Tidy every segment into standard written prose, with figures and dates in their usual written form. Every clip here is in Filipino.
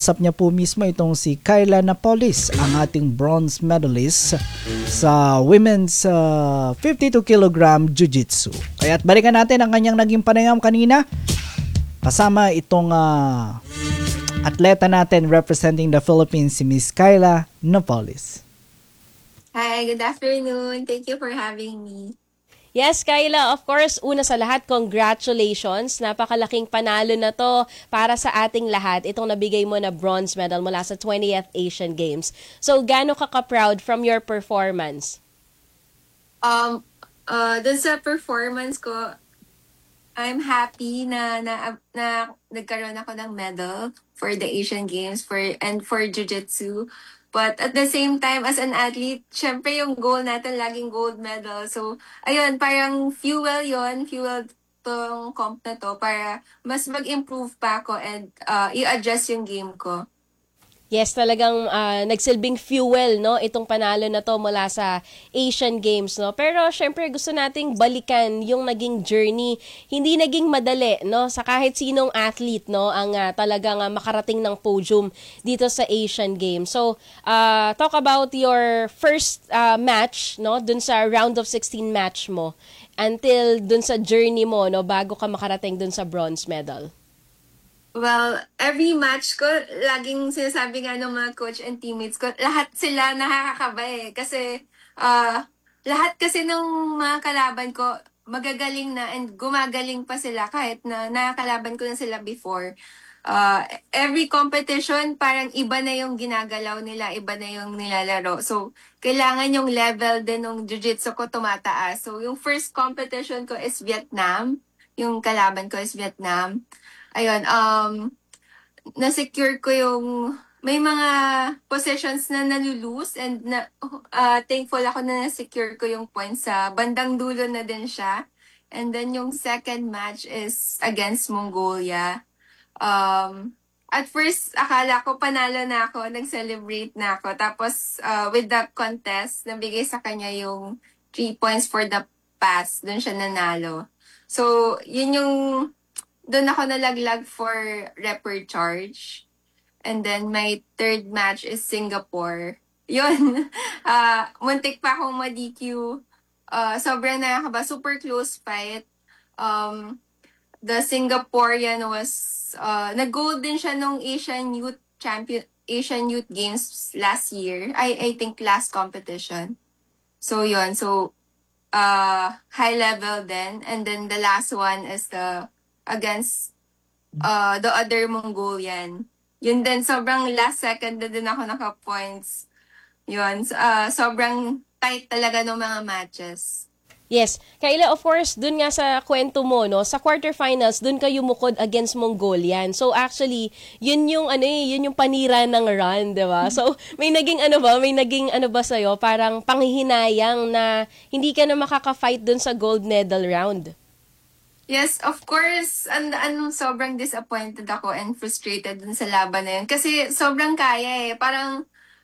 Kausap niya po mismo itong si Kyla Napoles, ang ating bronze medalist sa women's 52 kilogram jiu-jitsu. Kaya't balikan natin ang kanyang naging panayam kanina kasama itong atleta natin representing the Philippines, si Miss Kyla Napoles. Hi, good afternoon. Thank you for having me. Yes, Kyla, of course, una sa lahat, congratulations. Napakalaking panalo na to para sa ating lahat. Itong nabigay mo na bronze medal mula sa 20th Asian Games. So, gaano ka ka-proud from your performance? Dun sa performance ko, I'm happy na nagkaroon ako ng medal for the Asian Games and for Jiu-Jitsu. But at the same time, as an athlete, syempre yung goal natin laging gold medal. So, ayun, parang fuel tong comp na to para mas mag-improve pa ako and i-adjust yung game ko. Yes, talagang nagsilbing fuel, no, itong panalo na to mula sa Asian Games, no. Pero syempre gusto nating balikan yung naging journey. Hindi naging madali, no, sa kahit sinong athlete, no, ang talagang makarating ng podium dito sa Asian Games. So, talk about your first match, no, dun sa round of 16 match mo until dun sa journey mo, no, bago ka makarating dun sa bronze medal. Well, every match ko, laging sinasabi nga ng mga coach and teammates ko, lahat sila nakakakaba eh. Kasi, lahat kasi ng mga kalaban ko, magagaling na and gumagaling pa sila kahit na nakakalaban ko na sila before. Every competition, parang iba na yung ginagalaw nila, iba na yung nilalaro. So, kailangan yung level din ng jiu-jitsu ko tumataas. So, yung first competition ko is Vietnam. Yung kalaban ko is Vietnam. Ayun, na-secure ko yung may mga positions na nalulose and thankful ako na na-secure ko yung points sa bandang dulo na din siya. And then yung second match is against Mongolia. At first, akala ko panalo na ako, nag-celebrate na ako. Tapos, with the contest, nabigay sa kanya yung 3 points for the pass. Doon siya nanalo. So, yun yung doon ako nalaglag for reper charge. And then my third match is Singapore. Yun. Muntik pa akong ma-DQ. Sobrang nakakaba. Super close fight. The Singaporean was, nag-gold din siya nung Asian Youth Games last year. I think last competition. So yun. So, high level then. And then the last one is against the other Mongolian. Yun din, sobrang last second na din ako naka-points. Yun, sobrang tight talaga ng mga matches. Yes. Kayla, of course, dun nga sa kwento mo, no, sa quarterfinals, dun ka yumukod against Mongolian. So actually, yun yung panira ng run, 'di ba? So may naging ano ba sa'yo, parang panghihinayang na hindi ka na makaka-fight dun sa gold medal round. Yes, of course. Sobrang disappointed ako and frustrated dun sa laban na yun. Kasi sobrang kaya eh. Parang,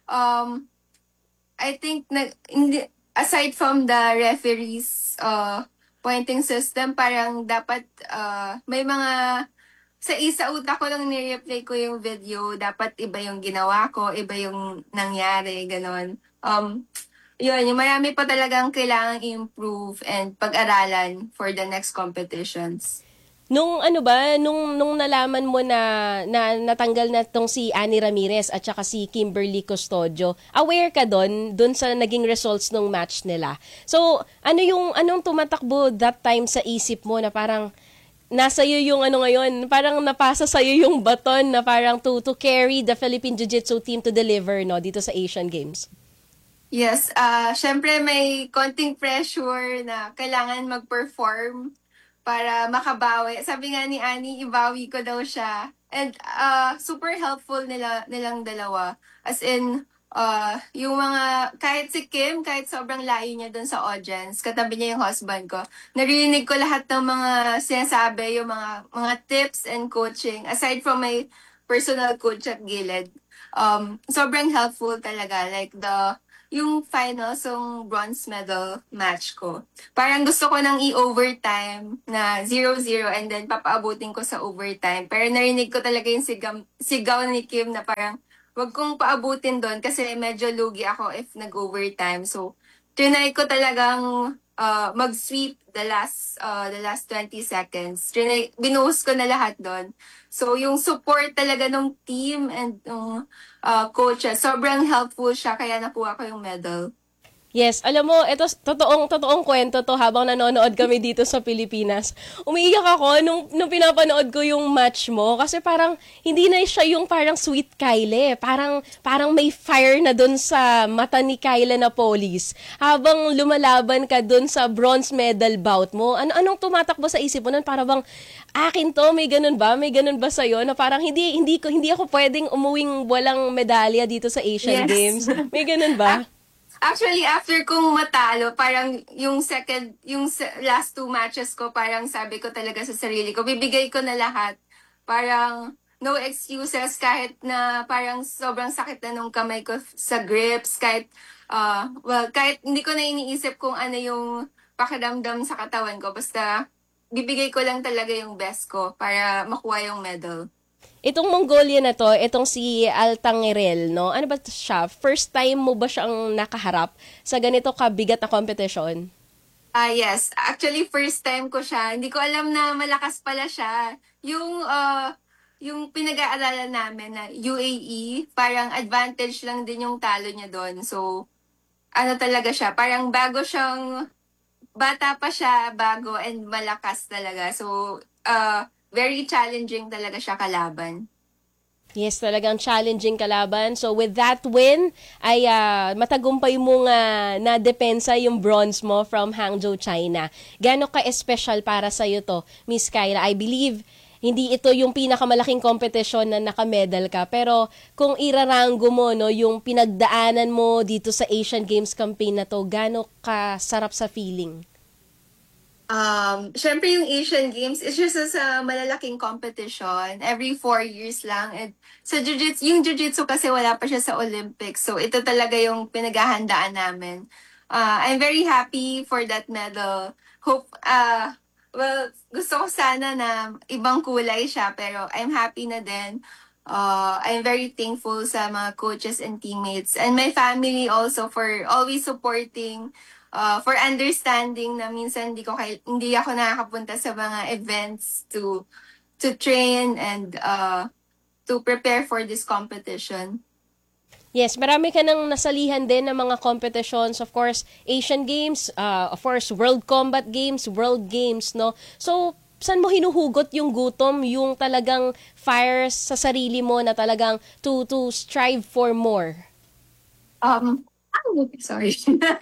I think, aside from the referees pointing system, parang dapat may mga, sa utak ko lang ni-replay ko yung video, dapat iba yung ginawa ko, iba yung nangyari, ganon. Yun, yung marami pa talagang kailangang improve and pag-aralan for the next competitions. Nung nalaman mo na natanggal na tong si Annie Ramirez at saka si Kimberly Custodio, aware ka doon sa naging results ng match nila. So, anong tumatakbo that time sa isip mo na parang nasa iyo yung ngayon, parang napasa sa iyo yung baton na parang to carry the Philippine Jiu-Jitsu team to deliver dito sa Asian Games? Yes, syempre may konting pressure na kailangan mag-perform para makabawi. Sabi nga ni Annie, ibawi ko daw siya. And super helpful nilang dalawa. As in, yung mga, kahit si Kim, kahit sobrang layo niya dun sa audience, katabi niya yung husband ko, narinig ko lahat ng mga sinasabi, yung mga tips and coaching, aside from my personal coach at Gilid. Sobrang helpful talaga. Like yung finals, yung bronze medal match ko. Parang gusto ko nang i-overtime na 0-0 and then papaabutin ko sa overtime. Pero narinig ko talaga yung sigaw ni Kim na parang wag kong paabutin doon kasi medyo lugi ako if nag-overtime. So, trinay ko talagang mag-sweep the last 20 seconds. Binuhos ko na lahat doon. So, yung support talaga ng team and ng coaches, sobrang helpful siya kaya nakuha ko yung medal. Yes, alam mo, ito totoong kwento to habang nanonood kami dito sa Pilipinas. Umiiyak ako nung pinapanood ko yung match mo kasi parang hindi na siya yung parang sweet Kyle. Parang may fire na dun sa mata ni Kyle na police. Habang lumalaban ka dun sa bronze medal bout mo, anong tumatakbo sa isip mo nun? Para bang akin to, may ganun ba? May ganun ba sa'yo na parang hindi ako pwedeng umuwing walang medalya dito sa Asian Yes. Games? May ganun ba? Actually, after kong matalo, parang last two matches ko, parang sabi ko talaga sa sarili ko, bibigay ko na lahat. Parang no excuses kahit na parang sobrang sakit na nung kamay ko sa grips, kahit hindi ko na iniisip kung ano yung pakiramdam sa katawan ko. Basta bibigay ko lang talaga yung best ko para makuha yung medal. Itong Mongolia na to, itong si Altangirel, no? Ano ba siya? First time mo ba siyang nakaharap sa ganito kabigat na competition? Yes. Actually, first time ko siya. Hindi ko alam na malakas pala siya. Yung pinag-aaralan namin na UAE, parang advantage lang din yung talo niya doon. So, ano talaga siya, parang bata pa siya, bago, and malakas talaga. So, very challenging talaga siya kalaban. Yes, talagang challenging kalaban. So with that win, ay matagumpay mong na-depensa yung bronze mo from Hangzhou, China. Gaano ka-espesyal para sa iyo to, Miss Kyla? I believe hindi ito yung pinakamalaking competition na nakamedal ka. Pero kung irarango mo no, yung pinagdaanan mo dito sa Asian Games campaign na to, gaano ka sarap sa feeling? Syempre yung Asian Games is just sa malalaking competition. Every 4 years lang. And sa yung Jiu-Jitsu kasi wala pa siya sa Olympics. So ito talaga yung pinaghahandaan namin. I'm very happy for that medal. Gusto ko sana na ibang kulay siya, pero I'm happy na din. I'm very thankful sa mga coaches and teammates and my family also for always supporting, for understanding na minsan hindi ako nakakapunta sa mga events to train and to prepare for this competition. Yes, marami ka nang nasalihan din ng mga competitions. Of course, Asian Games, of course, World Combat Games, World Games, no? So, saan mo hinuhugot yung gutom, yung talagang fire sa sarili mo na talagang to strive for more? Sorry.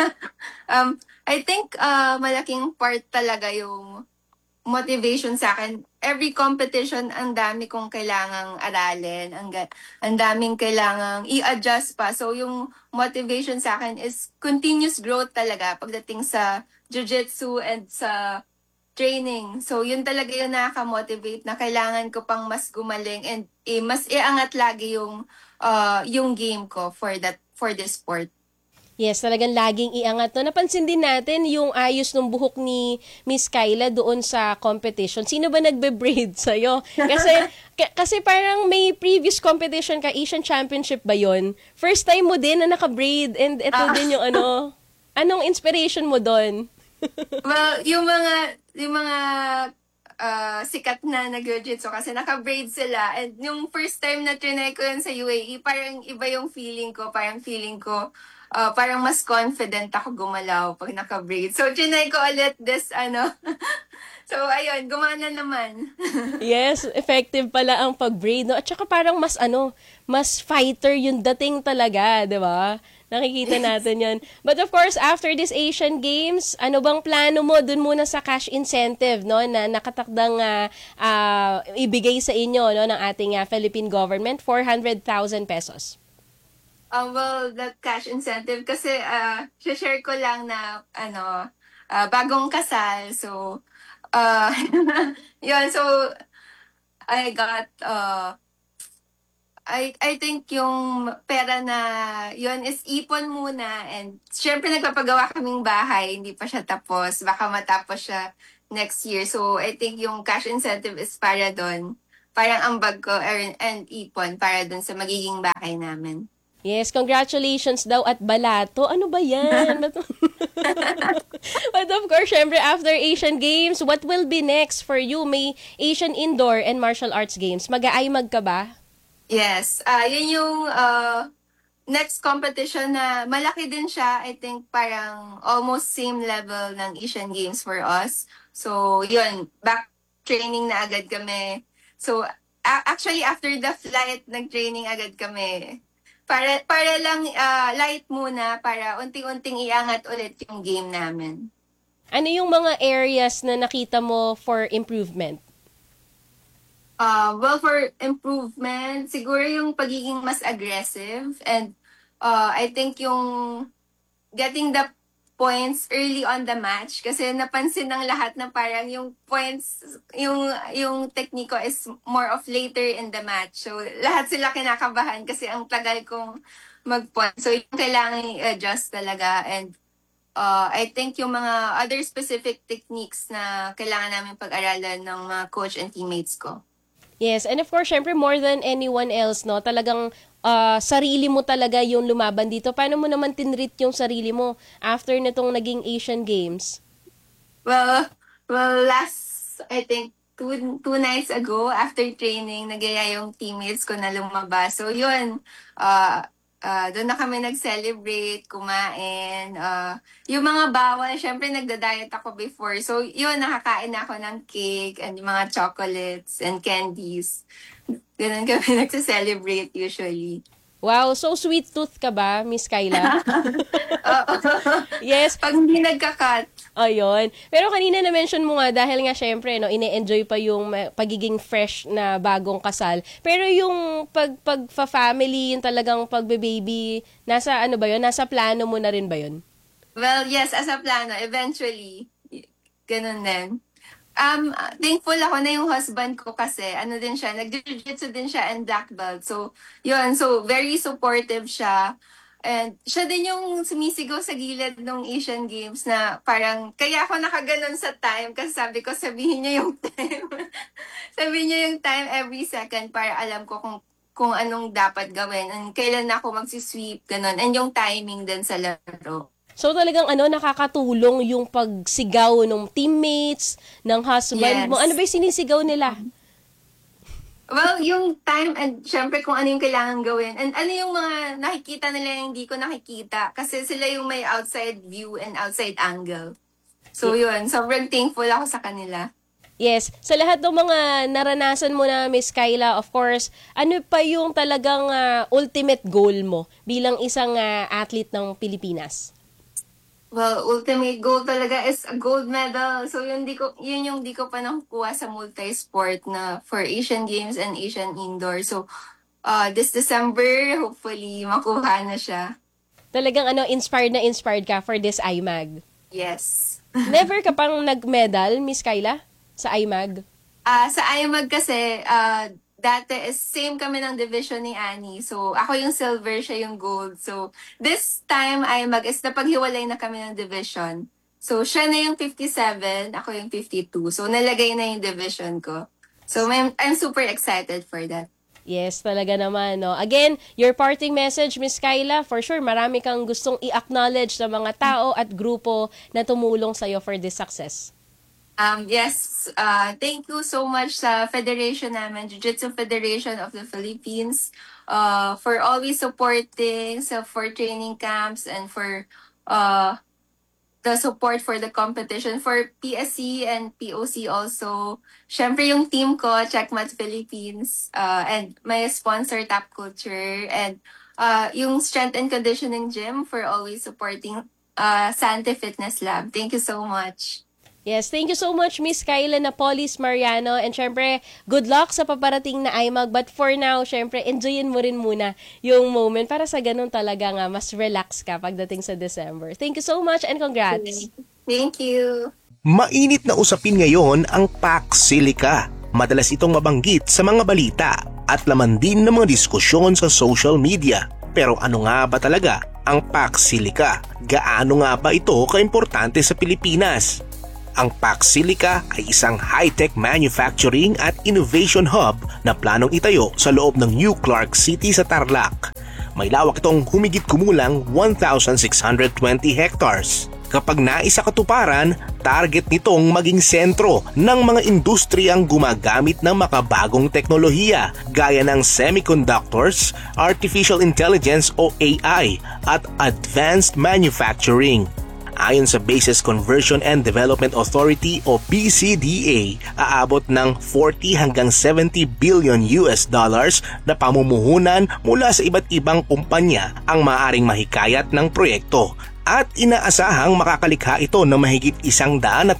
I think malaking part talaga yung motivation sa akin. Every competition, ang dami kong kailangang aralin, ang daming kailangang i-adjust pa. So yung motivation sa akin is continuous growth talaga pagdating sa jiu-jitsu and sa training. So yun talaga yung nakaka-motivate na kailangan ko pang mas gumaling and mas iangat lagi yung game ko for this sport. Yes, talagang laging iangat. No? Napansin din natin yung ayos ng buhok ni Miss Kyla doon sa competition. Sino ba nagbe-braid sa'yo? Kasi parang may previous competition ka, Asian Championship ba yon? First time mo din na naka-braid and ito din yung anong inspiration mo doon? Well, yung mga sikat na nag-jiu-jitsu kasi naka-braid sila. And yung first time na trinay ko yun sa UAE, parang iba yung feeling ko. Parang mas confident ako gumalaw pag naka-braid. So, trinay ko ulit So, ayun, gumana naman. Yes, effective pala ang pag-braid. No? At saka parang mas fighter yung dating talaga, di ba? Nakikita natin yan. But of course, after this Asian Games, ano bang plano mo dun muna sa cash incentive no, na nakatakdang ibigay sa inyo no, ng ating Philippine government, 400,000 pesos? Well, the cash incentive kasi share ko lang na bagong kasal. So, yun. So, I got I think yung pera na yun is ipon muna, and syempre nagpapagawa kaming bahay, hindi pa siya tapos. Baka matapos siya next year. So I think yung cash incentive is para doon. Parang ambag ko earn and ipon para doon sa magiging bahay namin. Yes, congratulations daw at balato. Ano ba yan? But of course, syempre, after Asian Games, what will be next for you? May Asian Indoor and Martial Arts Games. Mag-aimag ka ba? Yes, yun yung next competition na malaki din siya. I think parang almost same level ng Asian Games for us. So, yun, back training na agad kami. So, actually, after the flight, nag-training agad kami. Para lang light muna, para unting-unting iangat ulit yung game namin. Ano yung mga areas na nakita mo for improvement? Well, for improvement, siguro yung pagiging mas aggressive, and I think yung getting the points early on the match, kasi napansin ng lahat na parang yung points, yung tekniko is more of later in the match. So lahat sila kinakabahan kasi ang tagal kong mag-point. So yung kailangan i-adjust talaga, and I think yung mga other specific techniques na kailangan namin pag-aralan ng mga coach and teammates ko. Yes, and of course, syempre more than anyone else, no, talagang sarili mo talaga yung lumaban dito. Paano mo naman tinreat yung sarili mo after nitong naging Asian Games? Well, last, I think, two nights ago, after training, nagyaya yung teammates ko na lumabas. So, yun, doon na kami nag-celebrate, kumain. Yung mga bawal, syempre nagda-diet ako before. So, yun, nakakain na ako ng cake and yung mga chocolates and candies. Ganun kami nagsa-celebrate usually. Wow, so sweet tooth ka ba, Miss Kyla? Oo. Yes. Pag hindi nagka-cut. Ayun. Pero kanina na-mention mo nga, dahil nga syempre, no, ine-enjoy pa yung pagiging fresh na bagong kasal. Pero yung pag-family, yung talagang pagbe-baby, nasa ano ba yun? Nasa plano mo na rin ba yun? Well, yes, as a plano, eventually. Ganun din. Thankful ako na yung husband ko kasi, ano din siya, nag-jiu-jitsu din siya and black belt. So, yun. So, very supportive siya. And siya din yung sumisigaw sa gilid ng Asian Games na parang, kaya ako nakaganon sa time kasi sabi ko, sabihin niya yung time. Sabihin niya yung time every second para alam ko kung anong dapat gawin and kailan ako magsisweep, ganon. And yung timing din sa laro. So talagang nakakatulong yung pagsigaw ng teammates, ng husband mo. Yes. Ano ba yung sinisigaw nila? Well, yung time and syempre kung ano yung kailangan gawin. And ano yung mga nakikita nila yung hindi ko nakikita. Kasi sila yung may outside view and outside angle. So yun, sobrang thankful ako sa kanila. Yes, sa lahat ng mga naranasan mo na, Miss Kyla, of course, ano pa yung talagang ultimate goal mo bilang isang athlete ng Pilipinas? Well, ultimate goal talaga is a gold medal. So yun yung di ko pa nakukuha sa multi-sport na for Asian Games and Asian Indoor. So this December, hopefully makuha na siya. Talagang inspired ka for this IMAG. Yes. Never ka pang nag-medal, Miss Kyla, sa IMAG? Sa IMAG kasi, dati is same kami ng division ni Annie. So, ako yung silver, siya yung gold. So, this time, IMAG is napaghiwalay na kami ng division. So, siya na yung 57, ako yung 52. So, nalagay na yung division ko. So, I'm super excited for that. Yes, talaga naman, no. Again, your parting message, Miss Kyla, for sure, marami kang gustong i-acknowledge sa mga tao at grupo na tumulong sa'yo for this success. Yes, thank you so much sa Federation namin, Jiu-Jitsu Federation of the Philippines, for always supporting, for training camps, and for the support for the competition, for PSC and POC also. Syempre yung team ko, Checkmat Philippines, and my sponsor, Top Culture, and yung Strength and Conditioning Gym for always supporting Sante Fitness Lab. Thank you so much. Yes, thank you so much, Miss Kyla Napolis Mariano. And syempre, good luck sa paparating na IMAG. But for now, syempre, enjoyin mo rin muna yung moment para sa ganun talaga nga, mas relax ka pagdating sa December. Thank you so much and congrats. Thank you. Mainit na usapin ngayon ang Pax Silica. Madalas itong mabanggit sa mga balita. at laman din ng mga diskusyon sa social media. Pero ano nga ba talaga ang PAC Silica? Gaano nga ba ito kaimportante sa Pilipinas? Ang PAC Silica ay isang high-tech manufacturing at innovation hub na planong itayo sa loob ng New Clark City sa Tarlac. May lawak itong humigit kumulang 1,620 hectares. Kapag naisakatuparan, target nitong maging sentro ng mga industriyang gumagamit ng makabagong teknolohiya gaya ng semiconductors, artificial intelligence o AI at advanced manufacturing. Ayon sa Bases Conversion and Development Authority o BCDA, aabot ng 40 hanggang 70 billion US dollars na pamumuhunan mula sa iba't ibang kumpanya ang maaaring mahikayat ng proyekto. At inaasahang makakalikha ito ng mahigit 130,000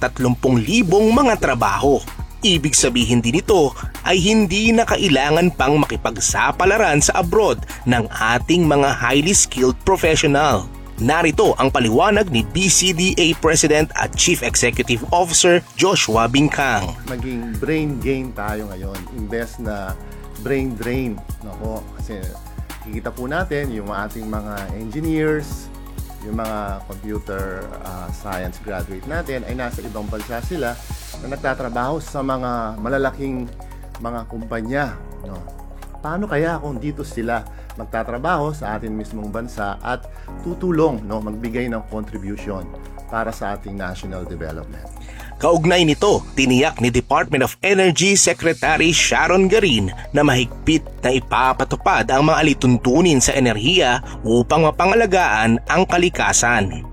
mga trabaho. Ibig sabihin din ito ay hindi na kailangan pang makipagsapalaran sa abroad ng ating mga highly skilled professional. Narito ang paliwanag ni BCDA President at Chief Executive Officer Joshua Bingkang. Maging brain gain tayo ngayon, imbes na brain drain. Nako, kasi kikita po natin yung ating mga engineers, yung mga computer science graduate natin ay nasa ibang bansa sila na nagtatrabaho sa mga malalaking mga kumpanya. No? Paano kaya kung dito sila magtatrabaho sa ating mismong bansa at tutulong, magbigay ng contribution para sa ating national development? Kaugnay nito, tiniyak ni Department of Energy Secretary Sharon Garin na mahigpit na ipapatupad ang mga alituntunin sa enerhiya upang mapangalagaan ang kalikasan.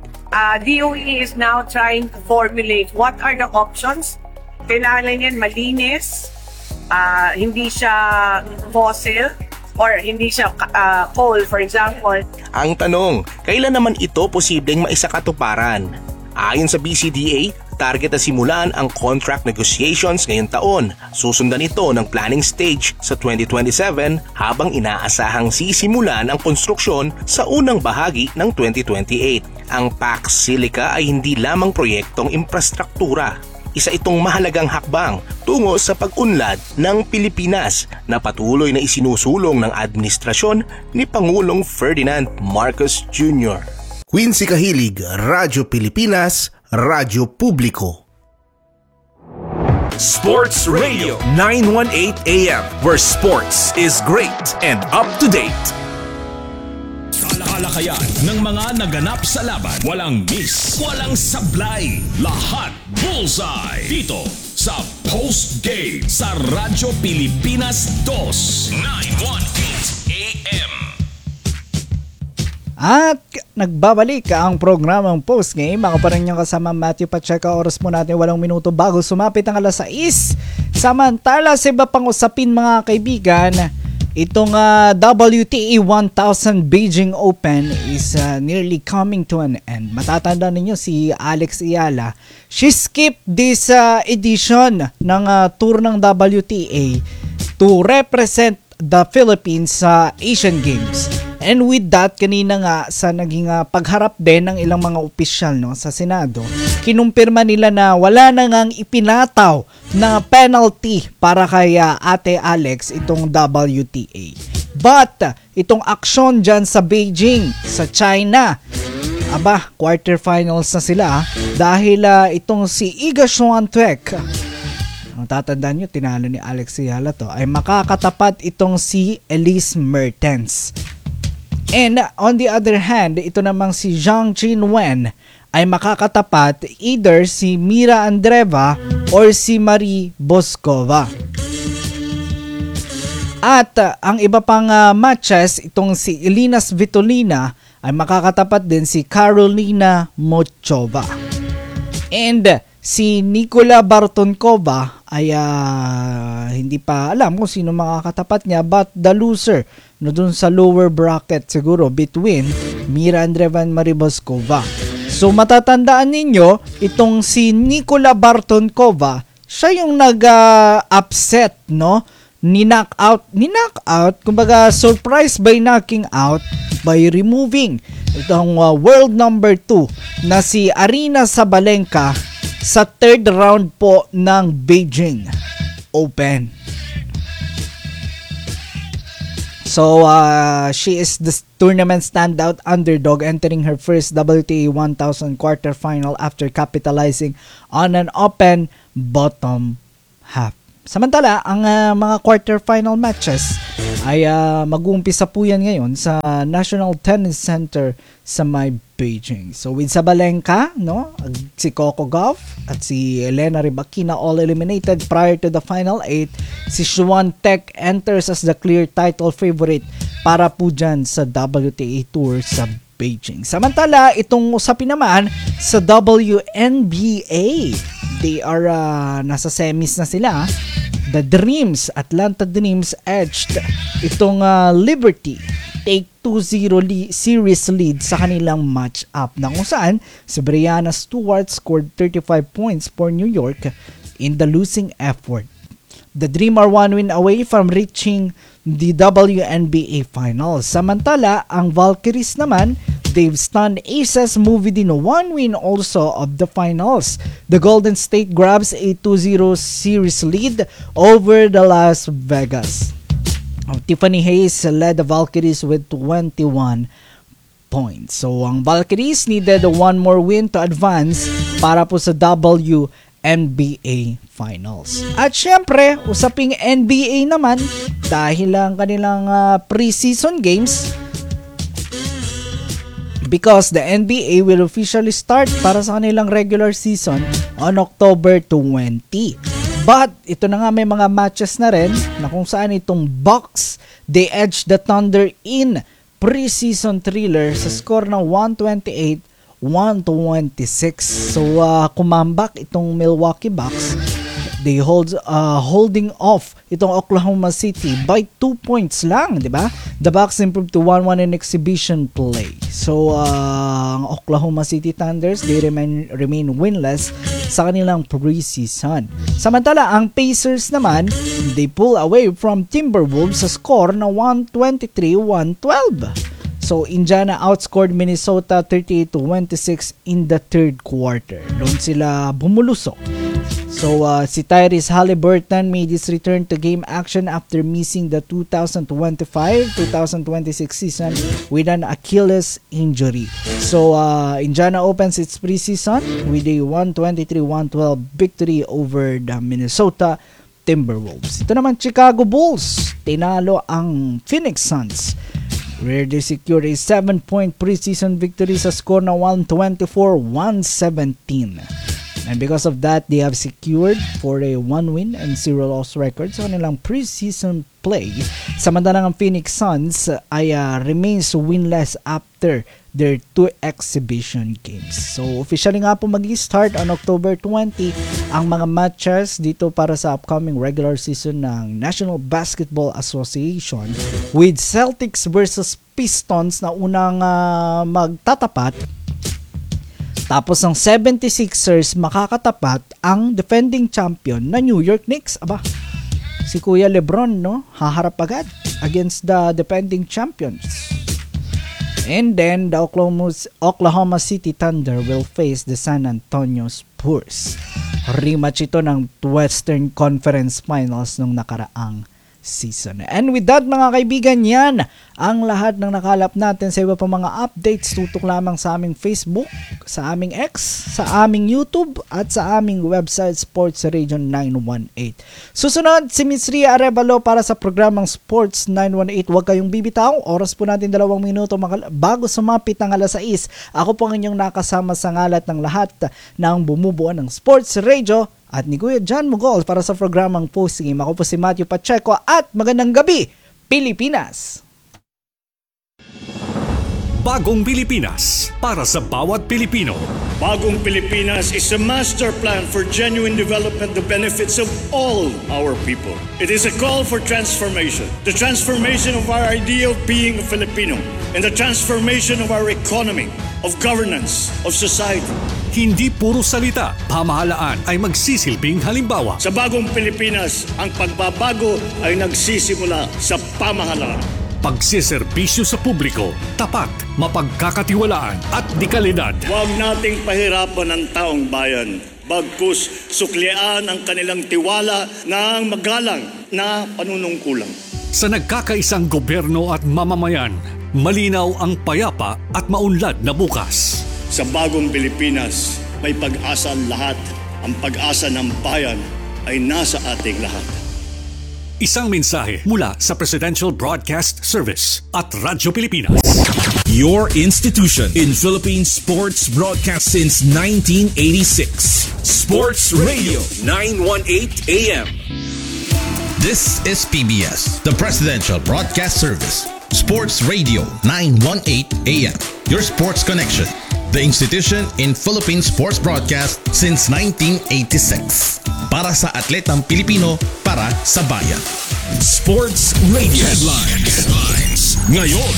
DOE is now trying to formulate what are the options. Kailangan yan malinis, hindi siya fossil, or hindi siya coal, for example. Ang tanong, kailan naman ito posibleng maisakatuparan? Ayon sa BCDA, target na simulan ang contract negotiations ngayong taon. Susundan ito ng planning stage sa 2027 habang inaasahang sisimulan ang konstruksyon sa unang bahagi ng 2028. Ang PAC Silica ay hindi lamang proyektong infrastruktura. Isa itong mahalagang hakbang tungo sa pag-unlad ng Pilipinas na patuloy na isinusulong ng administrasyon ni Pangulong Ferdinand Marcos Jr. Quincy Kahilig, Radyo Pilipinas, Radyo Publiko. Sports Radio 918 AM, where sports is great and up to date. Talakayan ng mga naganap sa laban. Walang miss, walang sablay. Lahat bullseye. Dito sa Post Game sa Radyo Pilipinas 2, 918 AM. At nagbabalik ang programang Postgame. Ako pa rin yung kasama Matthew Pacheco. Oras mo natin 8 minuto bago sumapit ang alas 6. Samantala sa iba pang usapin mga kaibigan, itong WTA 1000 Beijing Open is nearly coming to an end. Matatanda ninyo si Alex Ayala. She skipped this edition ng tour ng WTA to represent the Philippines sa Asian Games. And with that, kanina nga sa naging pagharap din ng ilang mga opisyal sa Senado, kinumpirma nila na wala na ngang ipinataw na penalty para kay Ate Alex itong WTA. But itong aksyon dyan sa Beijing, sa China, quarterfinals na sila dahil itong si Iga Swiatek, ang tatandaan nyo, tinalo ni Alex Ayala to, ay makakatapat itong si Elise Mertens. And on the other hand, ito namang si Zhang Qinwen ay makakatapat either si Mira Andreeva or si Marie Boskova. At ang iba pang matches, itong si Elina Svitolina ay makakatapat din si Karolina Mochova. And si Nikola Bartonkova ay hindi pa alam kung sino makakatapat niya, but the loser dun sa lower bracket siguro between Mira Andreeva and Marie Boskova. So matatandaan ninyo, itong si Nikola Bartonkova, siya yung nag-upset, ni-knock out, kumbaga surprise by knocking out by removing itong world number 2 na si Aryna Sabalenka sa third round po ng Beijing Open. So, she is the tournament standout underdog entering her first WTA 1000 quarterfinal after capitalizing on an open bottom half. Samantala, ang mga quarterfinal matches ay mag-uumpisa po yan ngayon sa National Tennis Center sa may Beijing. So with Sabalenka, no, si Coco Gauff at si Elena Rybakina all eliminated prior to the final 8. Si Swiatek enters as the clear title favorite para po dyan sa WTA Tour sa Beijing. Samantala, itong usapin naman sa WNBA. They are nasa semis na sila. The Dreams, Atlanta Dreams edged itong Liberty take 2-0 series lead sa kanilang match-up na kung saan si Brianna Stewart scored 35 points for New York in the losing effort. The Dream are one win away from reaching the WNBA Finals. Samantala, ang Valkyries naman, they've stunned Aces, moving in one win also of the finals. The Golden State grabs a 2-0 series lead over the Las Vegas. Tiffany Hayes led the Valkyries with 21 points. So, ang Valkyries needed one more win to advance para po sa WNBA Finals. At syempre, usaping NBA naman dahil ang kanilang preseason games, because the NBA will officially start para sa kanilang regular season on October 20. But ito na nga, may mga matches na rin na kung saan itong Bucks, they edged the Thunder in preseason thriller sa score ng 128-126. So kumambak itong Milwaukee Bucks. They holding off itong Oklahoma City by 2 points lang, di ba? The Bucks improved to 1-1 in exhibition play. So, ang Oklahoma City Thunders, they remain winless sa kanilang preseason. Samantala, ang Pacers naman, they pull away from Timberwolves sa score na 123-112. So, Indiana outscored Minnesota 38-26 in the third quarter. Doon sila bumulusok. So, si Tyrese Halliburton made his return to game action after missing the 2025-2026 season with an Achilles injury. So, Indiana opens its preseason with a 123-112 victory over the Minnesota Timberwolves. Ito naman, Chicago Bulls. Tinalo ang Phoenix Suns, where they secured a 7-point preseason victory sa score na 124-117. And because of that, they have secured for a 1-win and 0-loss record sa kanilang preseason play. Samantalang ang Phoenix Suns ay remains winless after their 2 exhibition games. So, officially nga po mag-start on October 20 ang mga matches dito para sa upcoming regular season ng National Basketball Association, with Celtics versus Pistons na unang magtatapat. Tapos ang 76ers makakatapat ang defending champion na New York Knicks. Aba, si Kuya LeBron, no? Haharap agad against the defending champions. And then the Oklahoma City Thunder will face the San Antonio Spurs. Rematch ito ng Western Conference Finals nung nakaraang season. And with that, mga kaibigan, yan ang lahat ng nakalap natin sa iba pa mga updates. Tutok lamang sa aming Facebook, sa aming X, sa aming YouTube, at sa aming website Sports Radio 918. Susunod, si Miss Ria Arevalo para sa programang Sports 918. Huwag kayong bibitaw. Oras po natin 2 minuto bago sumapit ang 6:00. Ako po ang inyong nakasama sa ngalat ng lahat ng bumubuo ng Sports Radio at ni Kuya John Mugol para sa programang Postgame. Ako po si Matthew Pacheco at magandang gabi, Pilipinas! Bagong Pilipinas para sa bawat Pilipino. Bagong Pilipinas is a master plan for genuine development, the benefits of all our people. It is a call for transformation. The transformation of our idea of being a Filipino and the transformation of our economy, of governance, of society. Hindi puro salita, pamahalaan ay magsisilbing halimbawa. Sa Bagong Pilipinas, ang pagbabago ay nagsisimula sa pamahalaan. Pagsiservisyo sa publiko, tapat, mapagkakatiwalaan at dekalidad. Huwag nating pahirapan ang taong bayan. Bagkus suklian ang kanilang tiwala ng magalang na panunungkulang. Sa nagkakaisang gobyerno at mamamayan, malinaw ang payapa at maunlad na bukas. Sa bagong Pilipinas, may pag-asa ang lahat. Ang pag-asa ng bayan ay nasa ating lahat. Isang mensahe mula sa Presidential Broadcast Service at Radyo Pilipinas. Your institution in Philippine sports broadcast since 1986. Sports Radio 918 AM. This is PBS, the Presidential Broadcast Service. Sports Radio 918 AM. Your sports connection. The institution in Philippine sports broadcast since 1986. Para sa atletang Pilipino, para sa bayan. Sports Radio Headlines. Ngayon.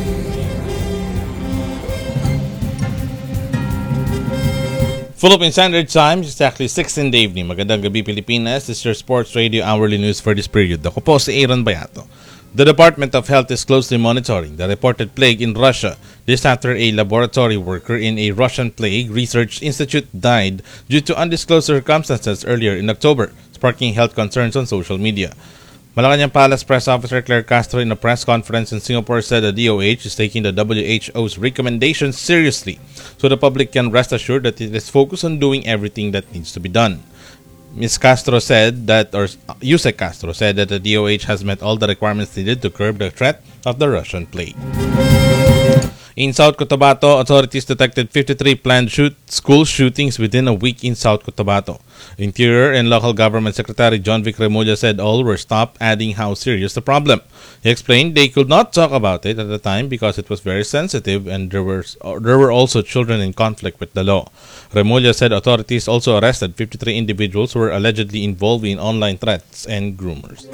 Philippine Standard Time, exactly 6 in the evening. Magandang gabi Pilipinas. This is your Sports Radio Hourly News for this period. Ako po si Aaron Bayato. The Department of Health is closely monitoring the reported plague in Russia. This after a laboratory worker in a Russian plague research institute died due to undisclosed circumstances earlier in October, sparking health concerns on social media. Malacanang Palace Press Officer Claire Castro in a press conference in Singapore said the DOH is taking the WHO's recommendations seriously, so the public can rest assured that it is focused on doing everything that needs to be done. Yusek Castro said that the DOH has met all the requirements needed to curb the threat of the Russian plague. In South Cotabato, authorities detected 53 planned school shootings within a week in South Cotabato. Interior and Local Government Secretary John Vic Remulla said all were stopped, adding how serious the problem. He explained they could not talk about it at the time because it was very sensitive and there were also children in conflict with the law. Remulla said authorities also arrested 53 individuals who were allegedly involved in online threats and groomers.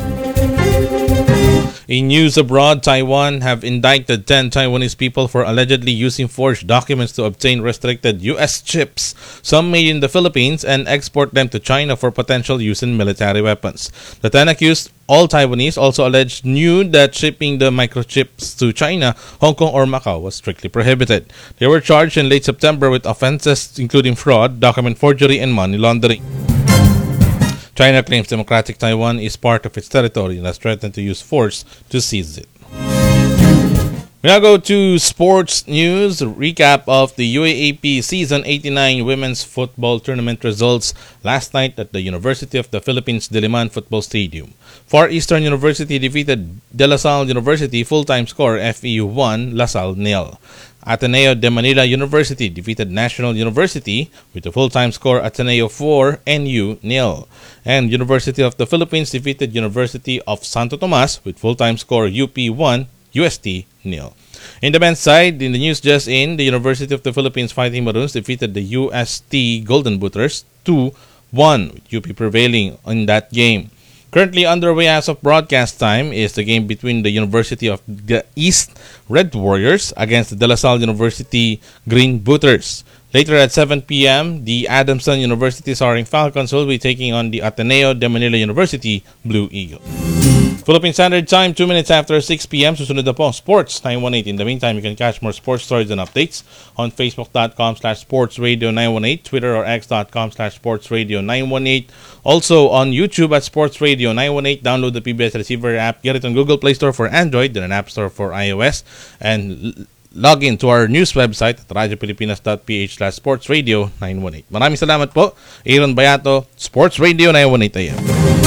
In news abroad, Taiwan have indicted 10 Taiwanese people for allegedly using forged documents to obtain restricted U.S. chips, some made in the Philippines, and export them to China for potential use in military weapons. The 10 accused, all Taiwanese, also alleged knew that shipping the microchips to China, Hong Kong, or Macau was strictly prohibited. They were charged in late September with offenses including fraud, document forgery, and money laundering. China claims Democratic Taiwan is part of its territory and has threatened to use force to seize it. We now go to sports news. Recap of the UAAP Season 89 Women's Football Tournament results last night at the University of the Philippines Diliman Football Stadium. Far Eastern University defeated De La Salle University full-time score FEU 1, La Salle 0. Ateneo de Manila University defeated National University with a full-time score Ateneo 4, NU 0. And University of the Philippines defeated University of Santo Tomas with full-time score UP 1, UST 0. In the men's side, in the news just in, the University of the Philippines Fighting Maroons defeated the UST Golden Booters 2-1, with UP prevailing in that game. Currently underway as of broadcast time is the game between the University of the East Red Warriors against the De La Salle University Green Booters. Later at 7 p.m., the Adamson University Soaring Falcons will be taking on the Ateneo de Manila University Blue Eagle. Philippine Standard Time, 2 minutes after 6 p.m. Susunod na po, Sports 918. In the meantime, you can catch more sports stories and updates on Facebook.com/SportsRadio918, Twitter or X.com/SportsRadio918. Also on YouTube at Sports Radio 918. Download the PBS Receiver app. Get it on Google Play Store for Android, then an App Store for iOS. And log in to our news website at radiopilipinas.ph/sportsradio918. Maraming salamat po. Aaron Bayato, Sports Radio 918 AM.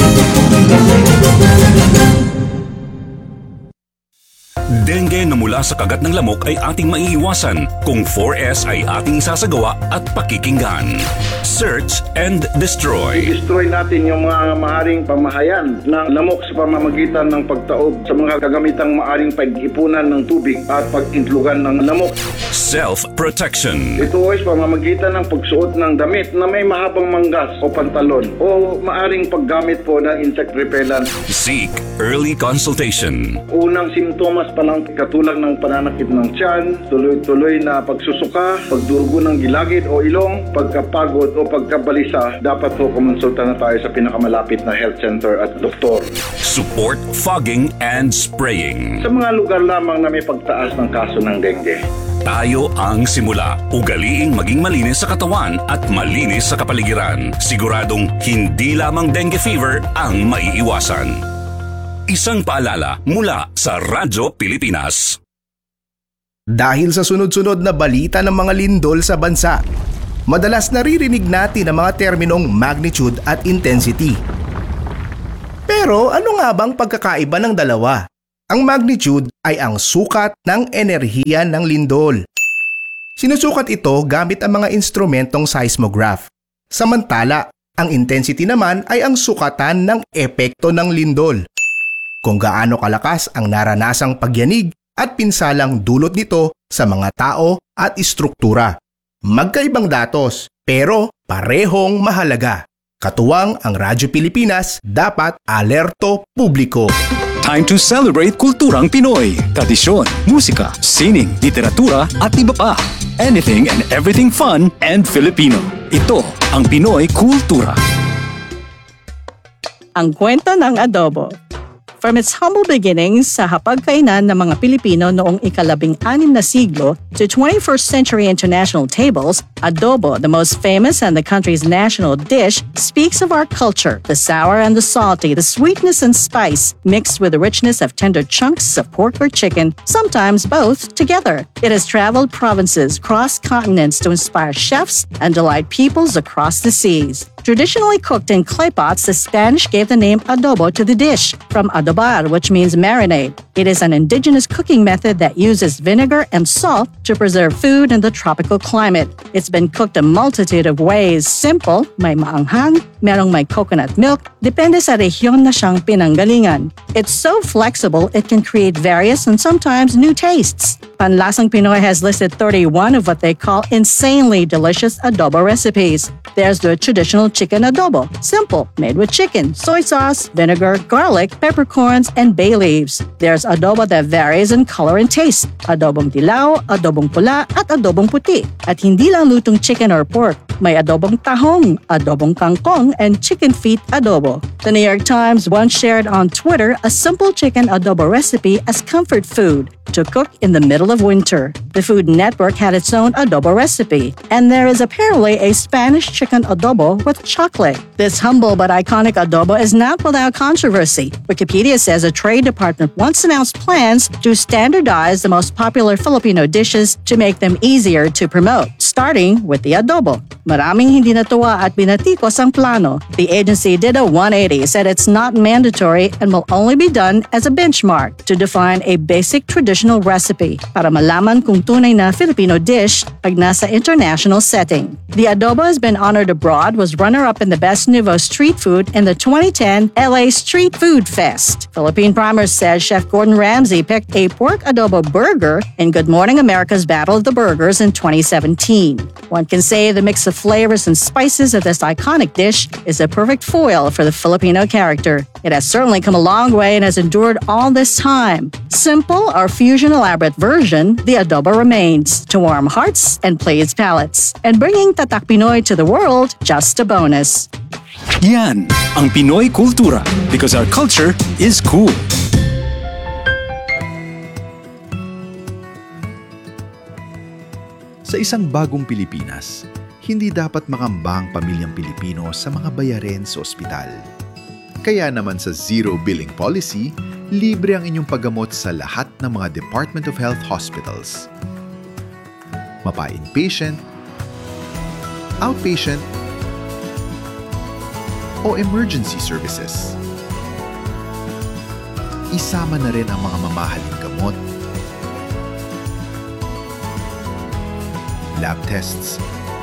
Dengue na mula sa kagat ng lamok ay ating maiiwasan kung 4S ay ating isasagawa at pakikinggan. Search and destroy. I-destroy natin yung mga maaring pamahayan ng lamok sa pamamagitan ng pagtaob sa mga kagamitang maaring pag-ipunan ng tubig at pag-intlugan ng lamok. Self-protection. Ito ay pamamagitan ng pagsuot ng damit na may mahabang manggas o pantalon o maaring paggamit po ng insect repellent. Seek early consultation. Unang simptomas pa lang katulad ng pananakit ng tiyan, tuloy-tuloy na pagsusuka, pagdurugo ng gilagid o ilong, pagkapagod o pagkabalisa, dapat po kumonsulta na tayo sa pinakamalapit na health center at doktor. Support fogging and spraying. Sa mga lugar lamang na may pagtaas ng kaso ng dengue. Tayo ang simula. Ugaliing maging malinis sa katawan at malinis sa kapaligiran. Siguradong hindi lamang dengue fever ang maiiwasan. Isang paalala mula sa Radyo Pilipinas. Dahil sa sunod-sunod na balita ng mga lindol sa bansa, madalas naririnig natin ang mga terminong magnitude at intensity. Pero ano nga bang pagkakaiba ng dalawa? Ang magnitude ay ang sukat ng enerhiya ng lindol. Sinusukat ito gamit ang mga instrumentong seismograph. Samantala, ang intensity naman ay ang sukatan ng epekto ng lindol. Kung gaano kalakas ang naranasang pagyanig at pinsalang dulot nito sa mga tao at istruktura. Magkaibang datos, pero parehong mahalaga. Katuwang ang Radyo Pilipinas, dapat alerto publiko. Time to celebrate kulturang Pinoy. Tradisyon, musika, sining, literatura at iba pa. Anything and everything fun and Filipino. Ito ang Pinoy Kultura. Ang kwento ng adobo. From its humble beginnings sa hapagkainan ng mga Pilipino noong ika-16 na siglo to 21st century international tables, adobo, the most famous and the country's national dish, speaks of our culture, the sour and the salty, the sweetness and spice, mixed with the richness of tender chunks of pork or chicken, sometimes both together. It has traveled provinces, crossed continents to inspire chefs and delight peoples across the seas. Traditionally cooked in clay pots, the Spanish gave the name adobo to the dish, from adobar, which means marinade. It is an indigenous cooking method that uses vinegar and salt to preserve food in the tropical climate. It's been cooked a multitude of ways. Simple, may maanghang, merong may coconut milk, depende sa rehiyon na siyang pinanggalingan. It's so flexible, it can create various and sometimes new tastes. Panlasang Pinoy has listed 31 of what they call insanely delicious adobo recipes. There's the traditional chicken adobo, simple, made with chicken, soy sauce, vinegar, garlic, peppercorns, and bay leaves. There's adobo that varies in color and taste, adobong dilaw, adobong pula, at adobong puti. At hindi lang lutong chicken or pork, may adobong tahong, adobong kangkong, and chicken feet adobo. The New York Times once shared on Twitter a simple chicken adobo recipe as comfort food to cook in the middle of winter. The Food Network had its own adobo recipe, and there is apparently a Spanish chicken adobo with chocolate. This humble but iconic adobo is not without controversy. Wikipedia says a trade department once announced plans to standardize the most popular Filipino dishes to make them easier to promote, starting with the adobo. Maraming hindi natuwa at binatikos ang plano. The agency did a 180, said it's not mandatory and will only be done as a benchmark to define a basic traditional recipe para malaman kung tunay na Filipino dish pag nasa international setting. The adobo has been honored abroad, was runner-up in the Best Nouveau Street Food in the 2010 LA Street Food Fest. Philippine Primers says Chef Gordon Ramsay picked a pork adobo burger in Good Morning America's Battle of the Burgers in 2017. One can say the mix of flavors and spices of this iconic dish is a perfect foil for the Filipino character. It has certainly come a long way and has endured all this time. Simple or fusion elaborate version, the adobo remains to warm hearts and please palates. And bringing Tatak Pinoy to the world, just a bonus. Yan ang Pinoy Kultura, because our culture is cool. Sa isang bagong Pilipinas, hindi dapat makamba ang pamilyang Pilipino sa mga bayarin sa ospital. Kaya naman sa Zero Billing Policy, libre ang inyong paggamot sa lahat ng mga Department of Health hospitals. Mapa-inpatient, outpatient, o emergency services. Isama na rin ang mga mamahaling gamot, lab tests,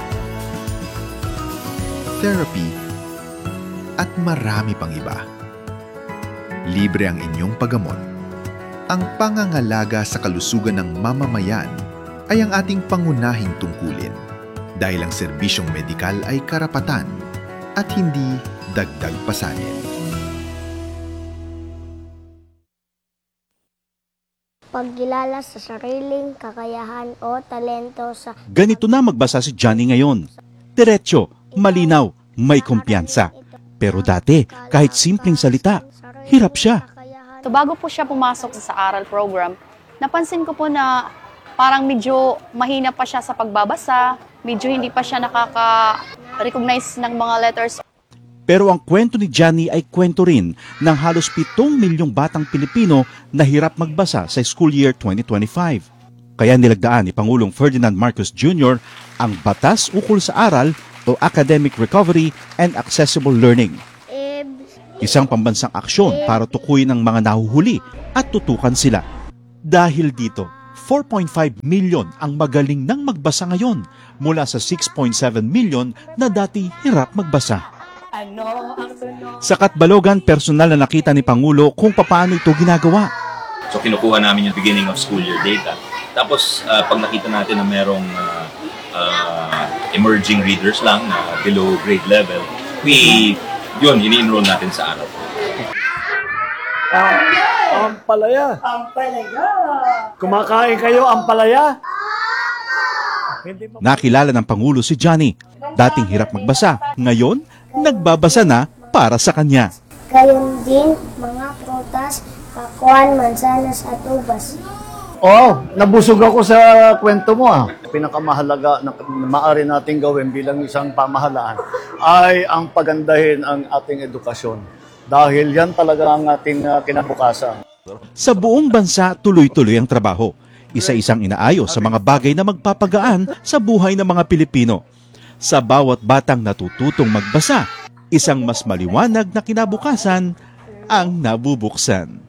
therapy, at marami pang iba. Libre ang inyong paggamot. Ang pangangalaga sa kalusugan ng mamamayan ay ang ating pangunahing tungkulin dahil ang serbisyong medikal ay karapatan at hindi dagdag pasanin. Pagkilala sa sariling kakayahan o talento sa... Ganito na magbasa si Johnny ngayon. Diretso, malinaw, may kumpiyansa. Pero dati, kahit simpleng salita, hirap siya. Bago po siya pumasok sa aral program, napansin ko po na parang medyo mahina pa siya sa pagbabasa, medyo hindi pa siya nakaka-recognize ng mga letters. Pero ang kwento ni Johnny ay kwento rin ng halos 7 milyong batang Pilipino na hirap magbasa sa school year 2025. Kaya nilagdaan ni Pangulong Ferdinand Marcos Jr. ang Batas Ukol sa Aral o Academic Recovery and Accessible Learning. Isang pambansang aksyon para tukuyin ang mga nahuhuli at tutukan sila. Dahil dito, 4.5 milyon ang magaling nang magbasa ngayon mula sa 6.7 milyon na dati hirap magbasa. Sa Katbalogan, personal na nakita ni Pangulo kung paano ito ginagawa. So kinukuha namin yung beginning of school year data. Tapos pag nakita natin na merong emerging readers lang na below grade level, ini-enroll natin sa araw. Ampalaya. Ampalaya. Kumakain kayo, ampalaya? Nakilala ng Pangulo si Johnny. Dating hirap magbasa, ngayon nagbabasa na para sa kanya. Gayon din, mga prutas, pakuan, mansanas at ubas. Nabusog ako sa kwento mo Pinakamahalaga na maaari nating gawin bilang isang pamahalaan ay ang pagandahin ang ating edukasyon. Dahil yan talaga ang ating kinabukasan. Sa buong bansa, tuloy-tuloy ang trabaho. Isa-isang inaayos sa mga bagay na magpapagaan sa buhay ng mga Pilipino. Sa bawat batang natututong magbasa, isang mas maliwanag na kinabukasan ang nabubuksan.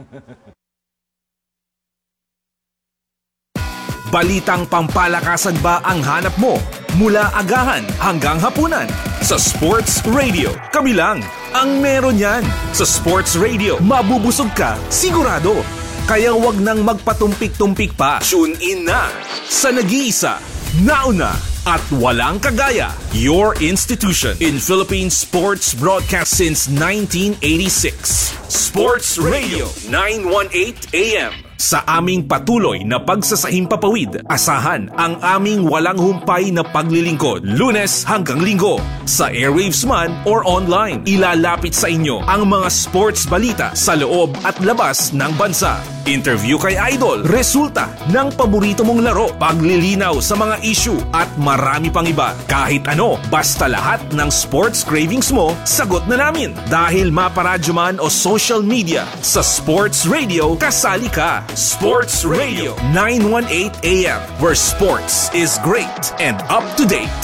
Balitang pampalakasan ba ang hanap mo? Mula agahan hanggang hapunan sa Sports Radio. Kami lang ang meron yan. Sa Sports Radio, mabubusog ka, sigurado. Kaya wag nang magpatumpik-tumpik pa. Tune in na sa nag-iisa, nauna at walang kagaya. Your institution in Philippine sports broadcast since 1986. Sports Radio 918 AM. Sa aming patuloy na pagsasahing papawid, asahan ang aming walang humpay na paglilingkod. Lunes hanggang Linggo, sa airwaves man or online. Ilalapit sa inyo ang mga sports balita sa loob at labas ng bansa. Interview kay Idol, resulta ng paborito mong laro, paglilinaw sa mga issue at marami pang iba. Kahit ano, basta lahat ng sports cravings mo, sagot na namin. Dahil maparadyo man o social media, sa Sports Radio, kasali ka. Sports Radio 918 AM, where sports is great and up to date.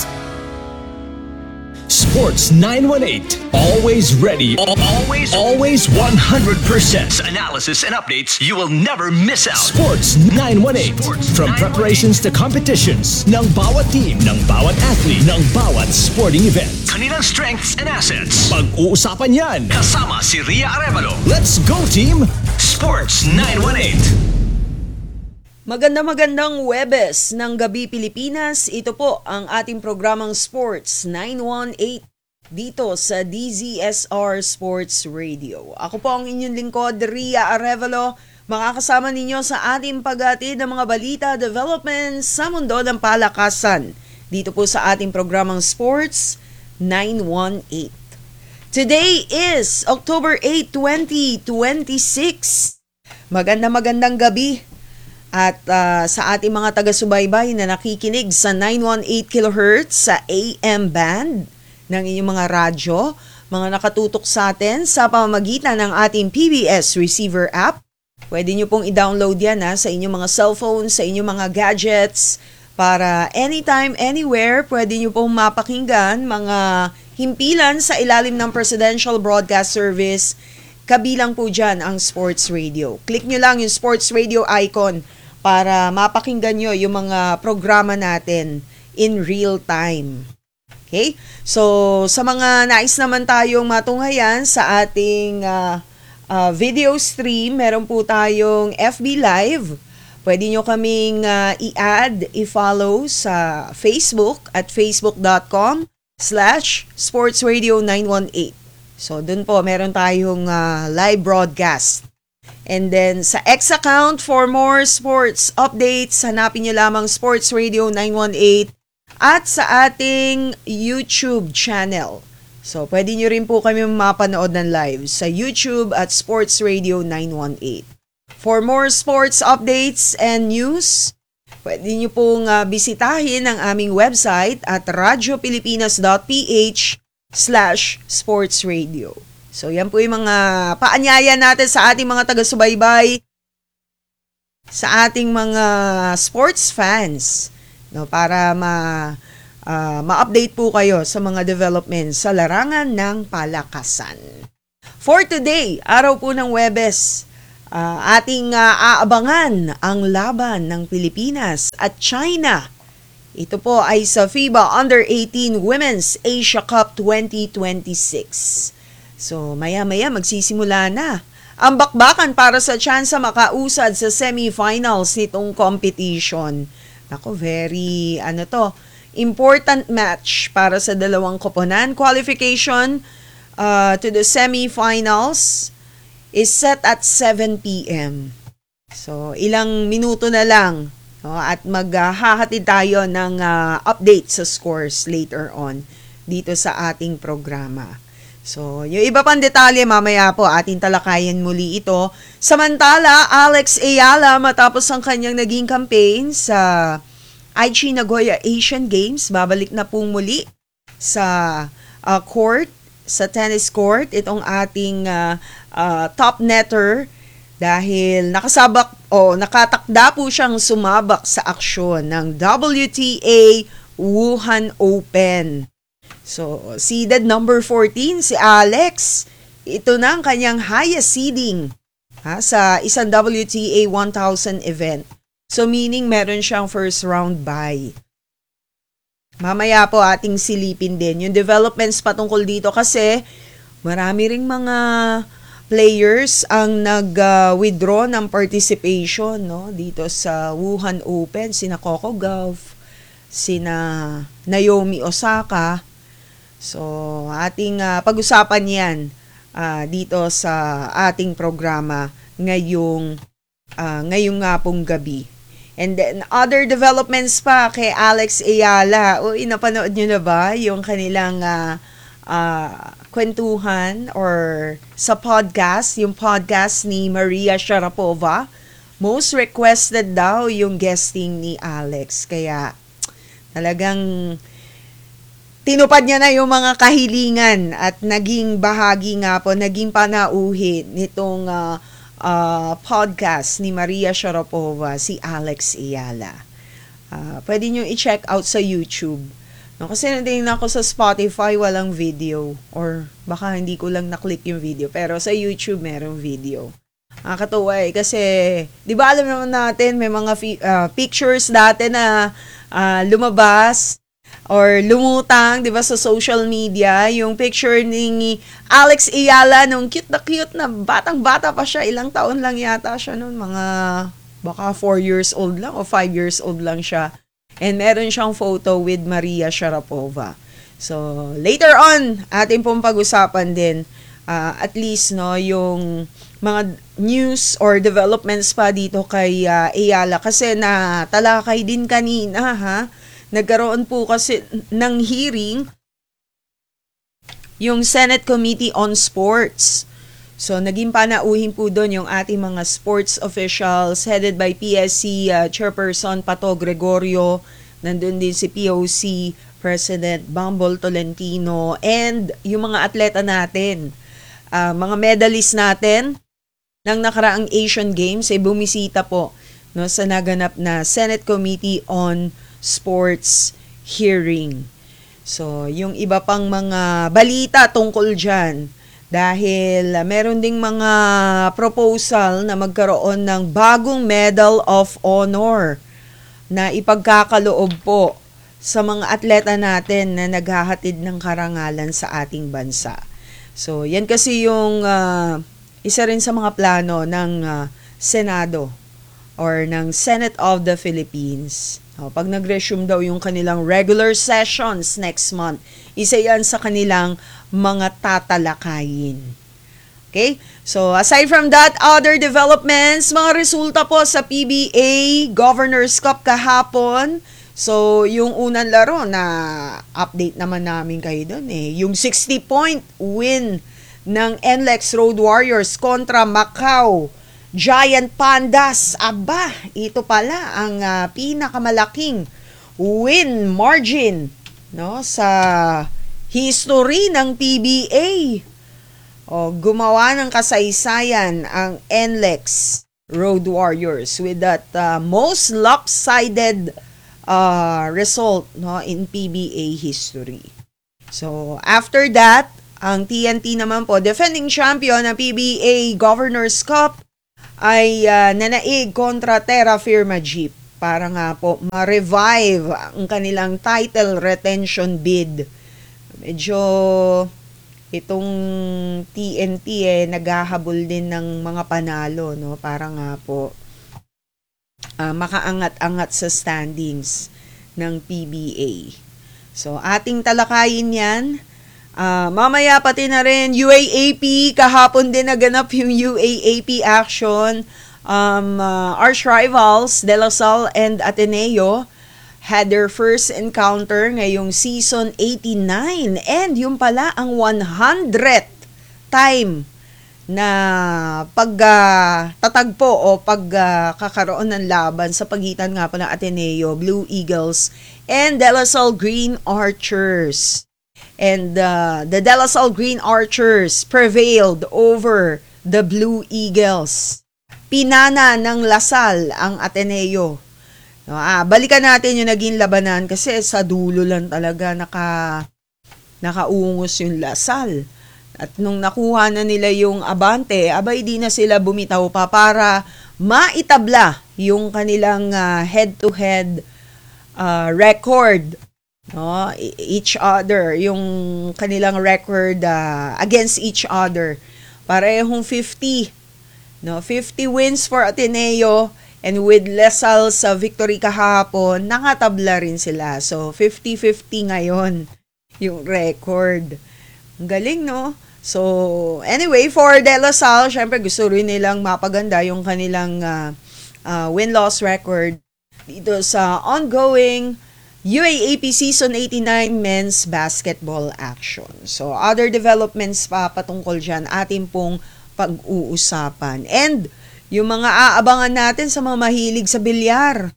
Sports 918, always ready, always 100% analysis and updates you will never miss out. Sports 918, from preparations to competitions, ng bawat team, ng bawat athlete, ng bawat sporting event. Kanilang strengths and assets. Pag-uusapan yan. Kasama si Ria Arevalo. Let's go team! Sports 918. Magandang Huwebes ng Gabi Pilipinas. Ito po ang ating programang Sports 918 dito sa DZSR Sports Radio. Ako po ang inyong lingkod, Ria Arevalo. Makakasama ninyo sa ating paghatid ng mga balita, developments sa mundo ng palakasan. Dito po sa ating programang Sports 918. Today is October 8, 2026. Magandang gabi. At sa ating mga taga-subaybay na nakikinig sa 918 kHz sa AM band ng inyong mga radyo, mga nakatutok sa atin sa pamamagitan ng ating PBS receiver app. Pwede nyo pong i-download yan sa inyong mga cellphones, sa inyong mga gadgets, para anytime, anywhere, pwede nyo pong mapakinggan mga himpilan sa ilalim ng Presidential Broadcast Service. Kabilang po dyan ang Sports Radio. Click nyo lang yung Sports Radio icon para mapakinggan nyo yung mga programa natin in real time. Okay? So, sa mga nais naman tayong matunghayan sa ating video stream, meron po tayong FB Live. Pwede nyo kaming i-add, i-follow sa Facebook at facebook.com/sportsradio918. So, dun po, meron tayong live broadcast. And then, sa X account, for more sports updates, hanapin nyo lamang Sports Radio 918 at sa ating YouTube channel. So, pwede nyo rin po kami mapanood ng live sa YouTube at Sports Radio 918. For more sports updates and news, pwede nyo pong bisitahin ang aming website at radiopilipinas.ph radio. So yan po yung mga paanyaya natin sa ating mga taga-subaybay, sa ating mga sports fans, no, para ma-update po kayo sa mga developments sa larangan ng palakasan. For today, araw po ng Huwebes, ating aabangan ang laban ng Pilipinas at China. Ito po ay sa FIBA Under-18 Women's Asia Cup 2026. So maya-maya magsisimula na ang bakbakan para sa tsansa makausad sa semifinals nitong competition. Ako, very important match para sa dalawang koponan. Qualification to the semifinals is set at 7 p.m. So, ilang minuto na lang, no, at maghahatid tayo ng update sa scores later on dito sa ating programa. So, yung iba pang detalye mamaya po ating talakayan muli ito. Samantala, Alex Ayala matapos ang kanyang naging campaign sa Aichi Nagoya Asian Games, babalik na pong muli sa court, sa tennis court, itong ating top netter dahil nakatakda po siyang sumabak sa aksyon ng WTA Wuhan Open. So, seeded number 14 si Alex. Ito na ang kanyang highest seeding sa isang WTA 1000 event. So, meaning meron siyang first round bye. Mamaya po ating silipin din yung developments patungkol dito kasi marami ring mga players ang nag-withdraw ng participation, no, dito sa Wuhan Open. Sina Coco Gauff, sina Naomi Osaka. So, ating pag-usapan yan dito sa ating programa ngayong nga pong gabi. And then, other developments pa kay Alex Ayala. Napanood nyo na ba yung kanilang kwentuhan or sa podcast, yung podcast ni Maria Sharapova? Most requested daw yung guesting ni Alex. Kaya, talagang tinupad niya na yung mga kahilingan at naging bahagi nga po, naging panauhi nitong podcast ni Maria Sharapova, si Alex Ayala. Pwede nyo i-check out sa YouTube. No, kasi natingin ako sa Spotify, walang video. Or baka hindi ko lang na-click yung video. Pero sa YouTube, merong video. Nakakatuwa kasi, di ba alam naman natin, may mga pictures dati na lumabas or lumutang, di ba, sa social media, yung picture ni Alex Ayala nung cute na batang-bata pa siya. Ilang taon lang yata siya noon, mga baka 4 years old lang o 5 years old lang siya. And meron siyang photo with Maria Sharapova. So, later on, atin pong pag-usapan din, at least, no, yung mga news or developments pa dito kay Ayala. Kasi natalakay din kanina, nagkaroon po kasi ng hearing yung Senate Committee on Sports. So, naging panauhin po doon yung ating mga sports officials headed by PSC Chairperson Pato Gregorio. Nandun din si POC President Bambol Tolentino and yung mga atleta natin, mga medalist natin ng nakaraang Asian Games ay bumisita po, no, sa naganap na Senate Committee on Sports hearing. So, yung iba pang mga balita tungkol dyan, dahil meron ding mga proposal na magkaroon ng bagong Medal of Honor na ipagkakaloob po sa mga atleta natin na naghahatid ng karangalan sa ating bansa. So, yan kasi yung isa rin sa mga plano ng Senado or ng Senate of the Philippines. Pag nag-resume daw yung kanilang regular sessions next month, isa yan sa kanilang mga tatalakayin. Okay? So, aside from that, other developments, mga resulta po sa PBA Governors Cup kahapon. So, yung unang laro na update naman namin kayo doon yung 60-point win ng NLEX Road Warriors kontra Macau Giant Pandas. Aba, ito pala ang pinakamalaking win margin, no, sa history ng PBA. Gumawa ng kasaysayan ang NLEX Road Warriors with that most lopsided result, no, in PBA history. So after that, ang TNT naman po, defending champion ng PBA Governors Cup, ay nanaig kontra Terra Firma Jeep para nga po ma-revive ang kanilang title retention bid. Medyo itong TNT naghahabol din ng mga panalo, no, para nga po makaangat-angat sa standings ng PBA. So ating talakayin yan. Mamaya pati na rin UAAP, kahapon din naganap yung UAAP action. Arch rivals De La Salle and Ateneo had their first encounter ngayong season 89, and yung pala ang 100th time na pagtatagpo o pagkakaroon ng laban sa pagitan nga po ng Ateneo Blue Eagles and De La Salle Green Archers. And the De La Salle Green Archers prevailed over the Blue Eagles. Pinana ng Lasal ang Ateneo. Balikan natin yung naging labanan kasi sa dulo lang talaga nakaungos yung Lasal. At nung nakuha na nila yung abante, abay di na sila bumitaw pa para maitabla yung kanilang head-to-head record. No, each other, yung kanilang record against each other. Parehong 50. No, 50 wins for Ateneo, and with Lasal sa victory kahapon, nakatabla rin sila. So 50-50 ngayon yung record. Ang galing, no? So anyway, for De La Salle, syempre gusto rin nilang mapaganda yung kanilang win-loss record dito sa ongoing UAAP Season 89 Men's Basketball Action. So, other developments pa patungkol dyan, atin pong pag-uusapan. And, yung mga aabangan natin sa mga mahilig sa bilyar.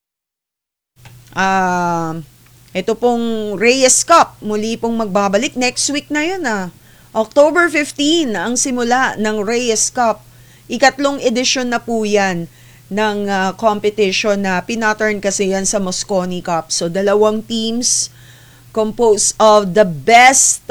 Ito pong Reyes Cup, muli pong magbabalik. Next week na yun October 15 ang simula ng Reyes Cup. Ikatlong edisyon na po yan ng competition na pinattern kasi yan sa Mosconi Cup. So, dalawang teams composed of the best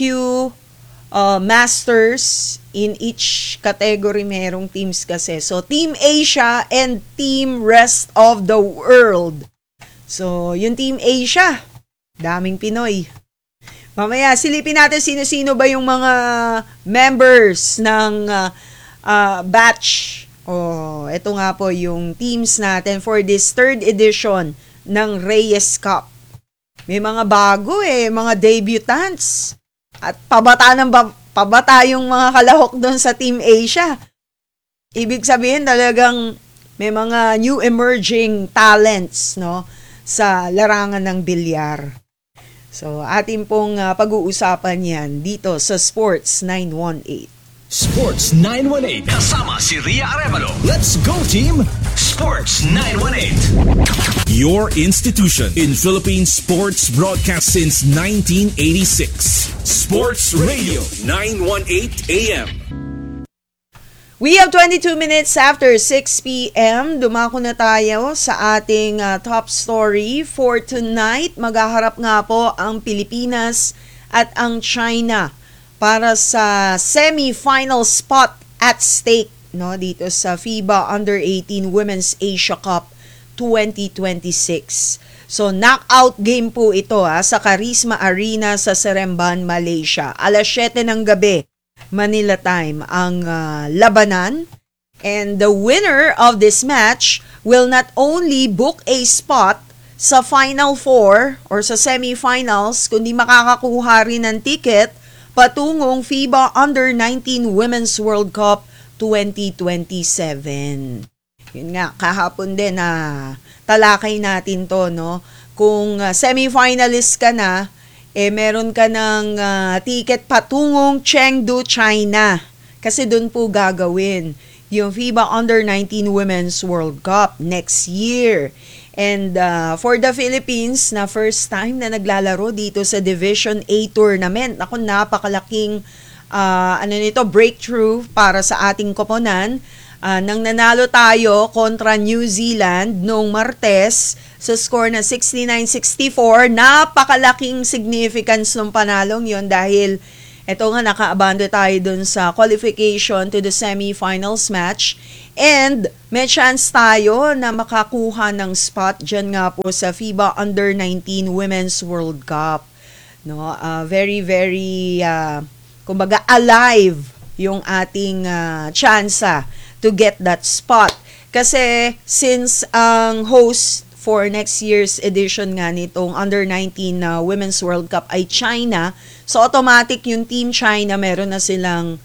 masters in each category. Merong teams kasi. So, Team Asia and Team Rest of the World. So, yung Team Asia, daming Pinoy. Mamaya, silipin natin sino-sino ba yung mga members ng batch. Ito nga po yung teams natin for this third edition ng Reyes Cup. May mga bago mga debutants. At pabata yung mga kalahok doon sa Team Asia. Ibig sabihin talagang may mga new emerging talents, no, sa larangan ng bilyar. So, atin pong pag-uusapan yan dito sa Sports 918. Sports 918. Kasama si Ria Arevalo. Let's go, team! Sports 918. Your institution in Philippine sports broadcast since 1986. Sports Radio 918 AM. We have 22 minutes after 6 p.m. Dumako na tayo sa ating top story for tonight. Maghaharap nga po ang Pilipinas at ang China para sa semi-final spot at stake, no, dito sa FIBA Under-18 Women's Asia Cup 2026. So, knockout game po ito sa Karisma Arena sa Seremban, Malaysia. Alas 7 ng gabi, Manila time, ang labanan. And the winner of this match will not only book a spot sa Final Four or sa semi-finals, kundi makakakuha rin ng ticket patungong FIBA Under-19 Women's World Cup 2027. Yun nga, kahapon din talakay natin to, no? Kung semi-finalist ka na, meron ka ng ticket patungong Chengdu, China. Kasi doon po gagawin yung FIBA Under-19 Women's World Cup next year. And for the Philippines, na first time na naglalaro dito sa Division A tournament. Ako, napakalaking breakthrough para sa ating koponan. Nang nanalo tayo kontra New Zealand noong Martes sa score na 69-64, napakalaking significance ng panalong yon dahil eto nga, nakaabante tayo dun sa qualification to the semi-finals match. And may chance tayo na makakuha ng spot dyan nga po sa FIBA Under-19 Women's World Cup. No, very, very, kumbaga, alive yung ating chance to get that spot. Kasi since ang host for next year's edition nga nitong Under-19 Women's World Cup ay China, so automatic yung Team China meron na silang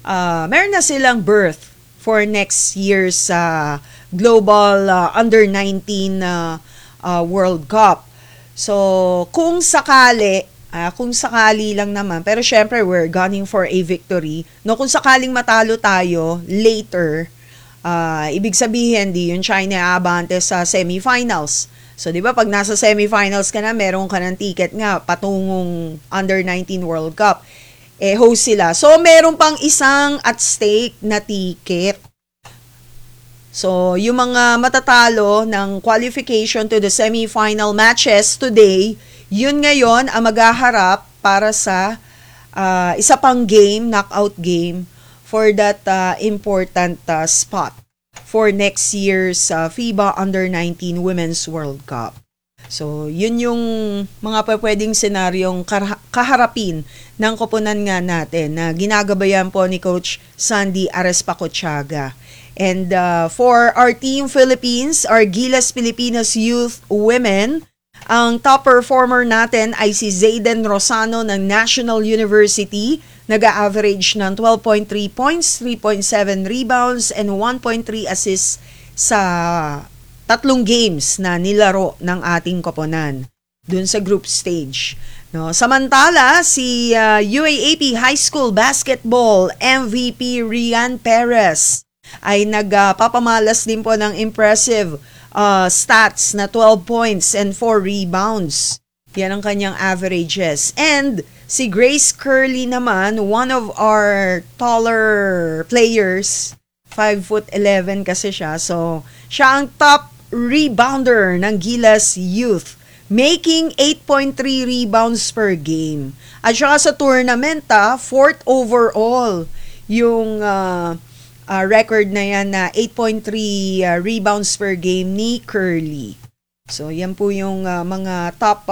berth for next year's global Under-19 World Cup. So kung sakali lang naman, pero syempre we're gunning for a victory. No, kung sakaling matalo tayo later, ibig sabihin di yung China abante sa semifinals. So, di ba, pag nasa semifinals ka na, meron ka ng ticket nga patungong Under-19 World Cup. Host sila. So, meron pang isang at stake na ticket. So, yung mga matatalo ng qualification to the semifinal matches today, yun ngayon ang maghaharap para sa isa pang game, knockout game, for that important spot for next year's FIBA Under-19 Women's World Cup. So, yun yung mga pwedeng senaryong kaharapin ng koponan nga natin na ginagabayan po ni Coach Sandy Arespacochaga. And for our Team Philippines, our Gilas Pilipinas Youth Women, ang top performer natin ay si Zayden Rosano ng National University. Nag-average ng 12.3 points, 3.7 rebounds, and 1.3 assists sa 3 games na nilaro ng ating koponan dun sa group stage. No, samantala, si UAAP High School Basketball MVP Rian Perez ay nagpapamalas din po ng impressive stats na 12 points and 4 rebounds. Yan ang kanyang averages. And si Grace Curley naman, one of our taller players, 5'11" kasi siya. So, siya ang top rebounder ng Gilas Youth, making 8.3 rebounds per game. At saka sa tournament, 4th overall yung record na yan na 8.3 rebounds per game ni Curley. So, yan po yung mga top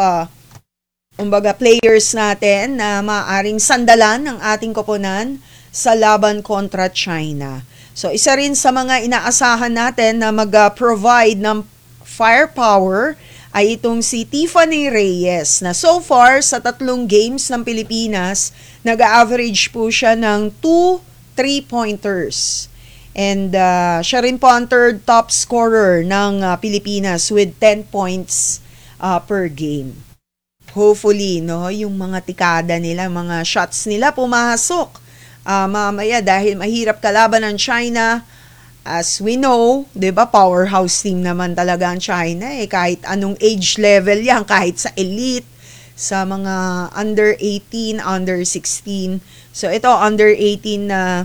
players natin na maaaring sandalan ng ating koponan sa laban kontra China. So, isa rin sa mga inaasahan natin na mag-provide ng firepower ay itong si Tiffany Reyes na so far sa 3 games ng Pilipinas, nag-average po siya ng 2 3-pointers. And siya rin po ang 3rd top scorer ng Pilipinas with 10 points per game. Hopefully, no, yung mga tikada nila, mga shots nila pumasok mamaya dahil mahirap kalaban ng China. As we know, 'di ba, powerhouse team naman talaga ang China kahit anong age level yan, kahit sa elite, sa mga under 18, under 16. So ito under 18 na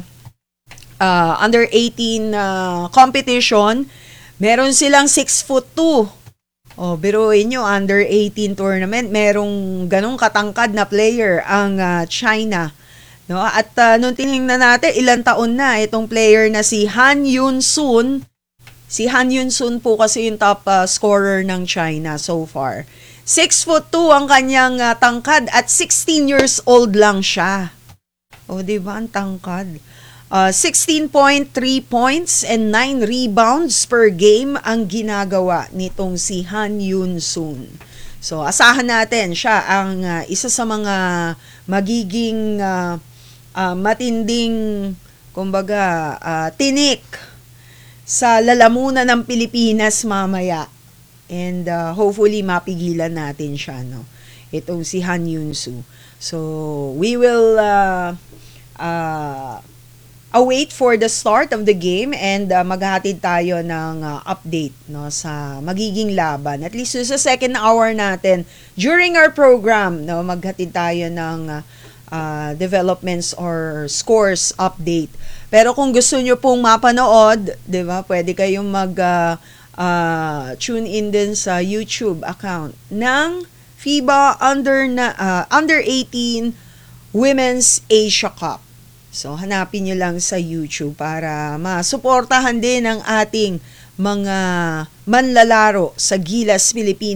competition, meron silang 6'2". Oh, biruin nyo, under 18 tournament, merong ganong katangkad na player ang China. No? At nung tinignan natin, ilang taon na itong player na si Han Yun-sun. Si Han Yun-sun po kasi yung top scorer ng China so far. 6'2" ang kanyang tangkad at 16 years old lang siya. O, diba? Ang tangkad. 16.3 points and 9 rebounds per game ang ginagawa nitong si Han Yun-sun. So, asahan natin siya ang isa sa mga magiging matinding, kumbaga, tinik sa lalamunan ng Pilipinas mamaya. And hopefully mapigilan natin siya, no? Itong si Han Yun-sun. So, we will await for the start of the game and maghahatid tayo ng update no sa magiging laban. At least sa second hour natin during our program no maghatid tayo ng developments or scores update. Pero kung gusto nyo pong mapanood, 'di ba? Pwede kayong tune in din sa YouTube account ng FIBA under 18 Women's Asia Cup. So, hanapin nyo lang sa YouTube para masuportahan din ang ating mga manlalaro sa Gilas Pilipinas.